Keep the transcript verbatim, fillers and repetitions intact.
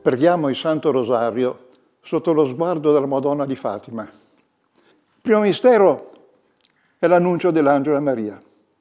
Preghiamo il Santo Rosario sotto lo sguardo della Madonna di Fatima. Il primo mistero è l'annuncio dell'angelo a Maria.